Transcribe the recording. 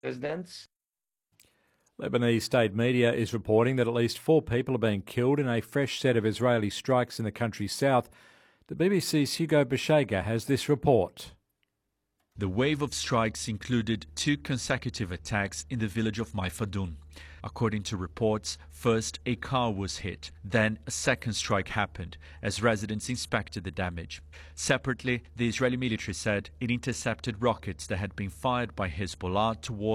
residents. Lebanese state media is reporting that at least 4 people are being killed in a fresh set of Israeli strikes in the country's south. The BBC's Hugo Beshega has this report. The wave of strikes included 2 consecutive attacks in the village of Maifadun. According to reports, first a car was hit, then a second strike happened as residents inspected the damage. Separately, the Israeli military said it intercepted rockets that had been fired by Hezbollah towards